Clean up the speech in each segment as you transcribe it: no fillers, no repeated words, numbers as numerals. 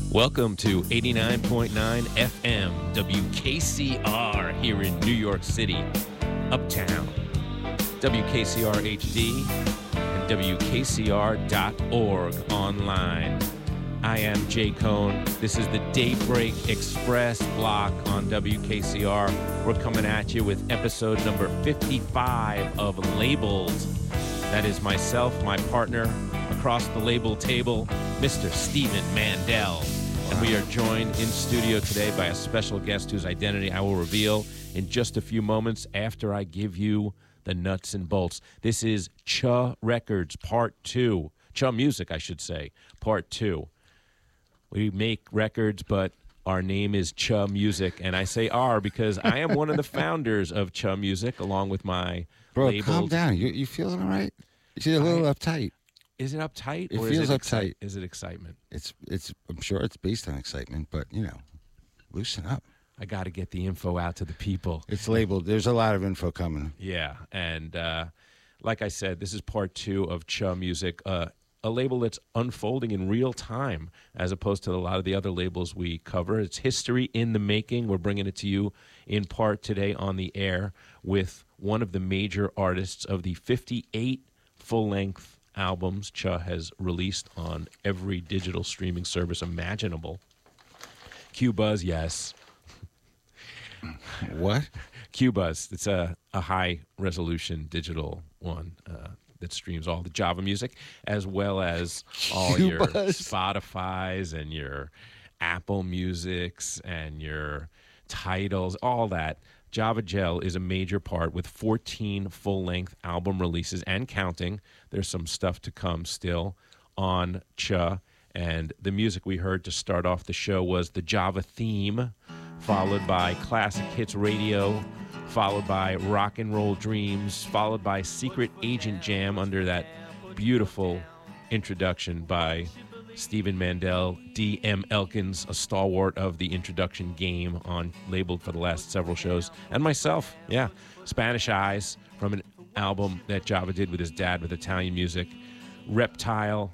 Welcome to 89.9 FM WKCR here in New York City, Uptown. WKCR HD and WKCR.org online. I am Jay Cohn. This is the Daybreak Express block on WKCR. We're coming at you with episode number 55 of Labeled. That is myself, my partner, across the label table, Mr. Stephen Mandel. And we are joined in studio today by a special guest whose identity I will reveal in just a few moments after I give you the nuts and bolts. This is Cha Records, Part 2. Cha Music, I should say, Part 2. We make records, but our name is Cha Music. And I say "our" because I am one of the founders of Cha Music, along with my labeled... calm down. You feeling all right? You're a little uptight. Is it uptight? It feels uptight. Is it excitement? It's. I'm sure it's based on excitement, but, loosen up. I got to get the info out to the people. It's labeled. There's a lot of info coming. Yeah, and like I said, this is part 2 of Cha Music, a label that's unfolding in real time as opposed to a lot of the other labels we cover. It's history in the making. We're bringing it to you in part today on the air with one of the major artists of the 58 full-length albums Cha has released on every digital streaming service imaginable. Q-Buzz, yes. What? Q-Buzz. It's a high-resolution digital one that streams all the Java music as well as all your Spotify's and your Apple Musics and your titles, all that. Java Gel is a major part with 14 full-length album releases and counting. There's some stuff to come still on Cha. And the music we heard to start off the show was the Java theme, followed by Classic Hits Radio, followed by Rock and Roll Dreams, followed by Secret Agent Jam under that beautiful introduction by Stephen Mandel, D.M. Elkins, a stalwart of the introduction game on Labeled for the last several shows, and myself, Spanish Eyes from an album that Java did with his dad with Italian music, Reptile,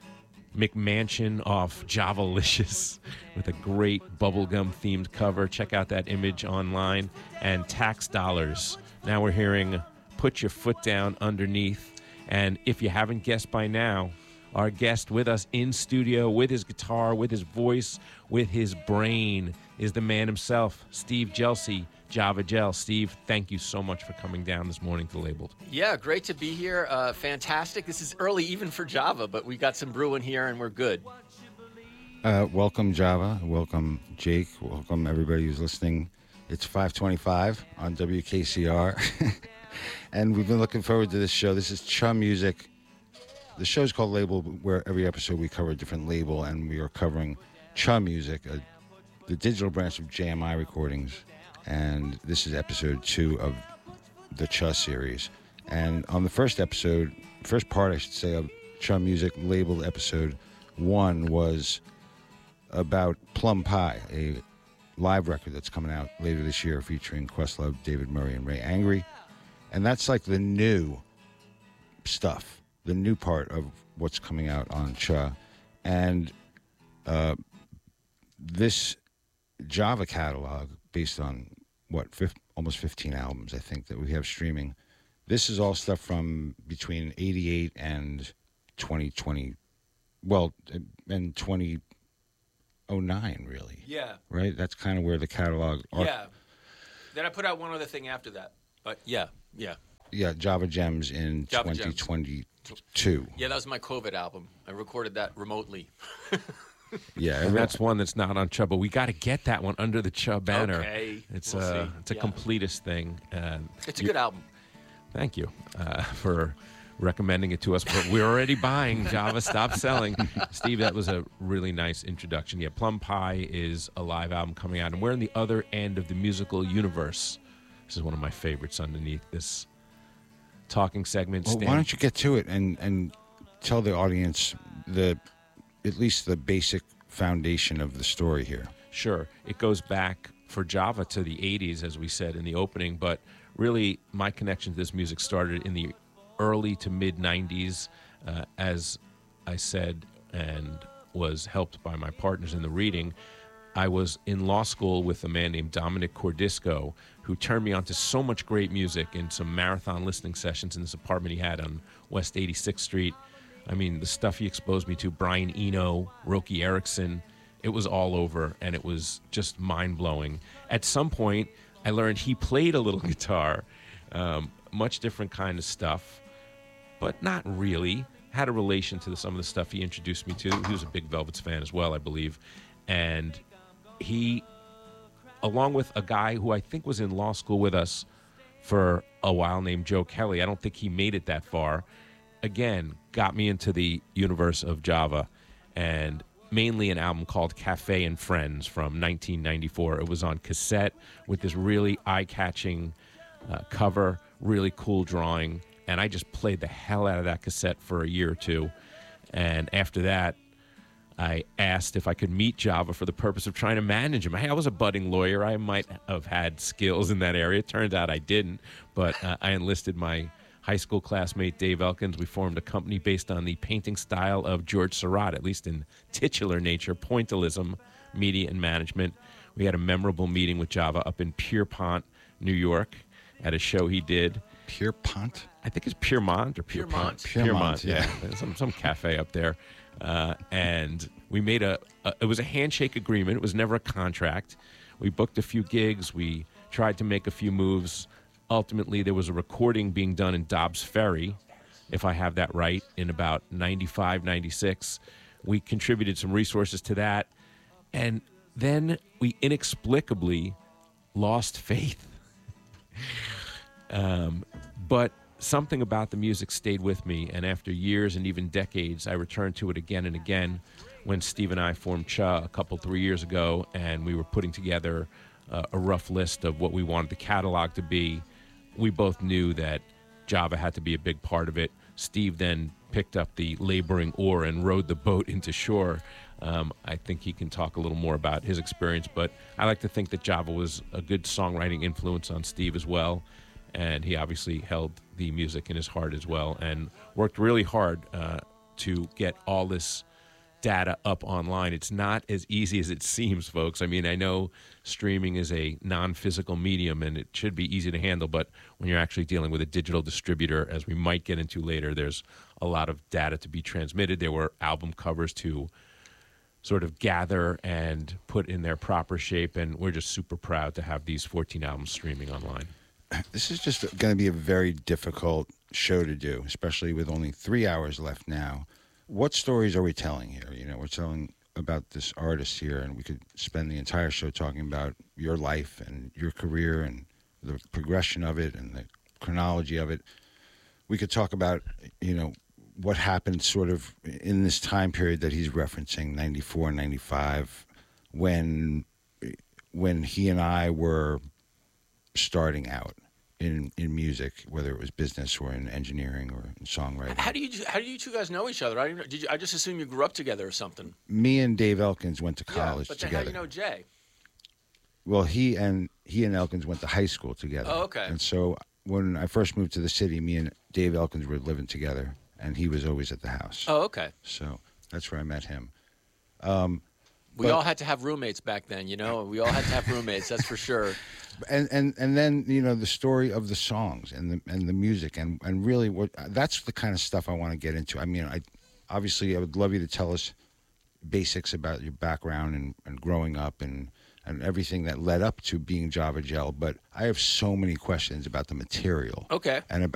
McMansion off Javalicious with a great bubblegum-themed cover. Check out that image online. And Tax Dollars. Now we're hearing Put Your Foot Down Underneath. And if you haven't guessed by now, our guest with us in studio with his guitar, with his voice, with his brain is the man himself, Steve Gelsey, Java Gel. Steve, thank you so much for coming down this morning to Labeled. Yeah, great to be here. Fantastic. This is early even for Java, but we got some brewing here and we're good. Welcome, Java. Welcome, Jake. Welcome, everybody who's listening. It's 5:25 on WKCR. And we've been looking forward to this show. This is Cha Music. The show's called Label, where every episode we cover a different label, and we are covering Cha Music, the digital branch of JMI Recordings. And this is episode 2 of the Cha series. And on the first part, I should say, of Cha Music Labeled episode 1 was about Plum Pie, a live record that's coming out later this year featuring Questlove, David Murray, and Ray Angry. And that's like the new stuff. The new part of what's coming out on Cha. And this Java catalog, based on, almost 15 albums, I think, that we have streaming. This is all stuff from between 88 and 2020, and 2009, really. Yeah. Right? That's kind of where the catalog... Yeah. Then I put out one other thing after that. But yeah. Yeah, Java Gems in 2022. Yeah, that was my COVID album. I recorded that remotely. Yeah, and that's one that's not on Cha, but we got to get that one under the Cha banner. Okay, it's a completist thing. It's a good album. Thank you for recommending it to us, but we're already buying. Java, stop selling. Steve, that was a really nice introduction. Yeah, Plum Pie is a live album coming out, and we're in the other end of the musical universe. This is one of my favorites underneath this talking segment. Well, why don't you get to it and tell the audience at least the basic foundation of the story here? Sure. It goes back for Java to the 80s, as we said in the opening, but really my connection to this music started in the early to mid 90s, as I said, and was helped by my partners in the reading. I was in law school with a man named Dominic Cordisco, who turned me on to so much great music in some marathon listening sessions in this apartment he had on West 86th Street. I mean, the stuff he exposed me to, Brian Eno, Roky Erickson, it was all over, and it was just mind-blowing. At some point, I learned he played a little guitar, much different kind of stuff, but not really. Had a relation to some of the stuff he introduced me to. He was a big Velvets fan as well, I believe. And he, along with a guy who I think was in law school with us for a while named Joe Kelly, I don't think he made it that far, again, got me into the universe of Java, and mainly an album called Cafe and Friends from 1994. It was on cassette with this really eye-catching cover, really cool drawing, and I just played the hell out of that cassette for a year or two. And after that, I asked if I could meet Java for the purpose of trying to manage him. Hey, I was a budding lawyer. I might have had skills in that area. It turned out I didn't, but I enlisted my high school classmate Dave Elkins. We formed a company based on the painting style of George Seurat, at least in titular nature, pointillism, media, and management. We had a memorable meeting with Java up in Pierpont, New York, at a show he did. Pierpont? I think it's Piermont or Pierpont. Piermont, yeah. Some cafe up there. And we made it was a handshake agreement. It was never a contract. We booked a few gigs. We tried to make a few moves. Ultimately, there was a recording being done in Dobbs Ferry, if I have that right, in about 95, 96. We contributed some resources to that. And then we inexplicably lost faith. But something about the music stayed with me, and after years and even decades, I returned to it again and again when Steve and I formed Cha 3 years ago, and we were putting together a rough list of what we wanted the catalog to be. We both knew that Java had to be a big part of it. Steve then picked up the laboring oar and rowed the boat into shore. I think he can talk a little more about his experience, but I like to think that Java was a good songwriting influence on Steve as well, and he obviously held the music in his heart as well and worked really hard to get all this data up online. It's not as easy as it seems, folks. I mean, I know streaming is a non-physical medium and it should be easy to handle, but when you're actually dealing with a digital distributor, as we might get into later, there's a lot of data to be transmitted. There were album covers to sort of gather and put in their proper shape, and we're just super proud to have these 14 albums streaming online. This is just going to be a very difficult show to do, especially with only 3 hours left now. What stories are we telling here? You know, we're telling about this artist here, and we could spend the entire show talking about your life and your career and the progression of it and the chronology of it. We could talk about, you know, what happened sort of in this time period that he's referencing, 94, 95, when he and I were starting out in music, whether it was business or in engineering or in songwriting. How do you two guys know each other? I just assume you grew up together or something. Me and Dave Elkins went to college but then together. How do you know Jay? Well, he and Elkins went to high school together. Oh, okay. And so when I first moved to the city, me and Dave Elkins were living together, and he was always at the house. Oh, okay. So that's where I met him. We all had to have roommates back then, you know. We all had to have roommates, that's for sure. And then, you know, the story of the songs and the music and really that's the kind of stuff I want to get into. I mean, I would love you to tell us basics about your background and growing up and everything that led up to being Java Gel, but I have so many questions about the material. Okay. And about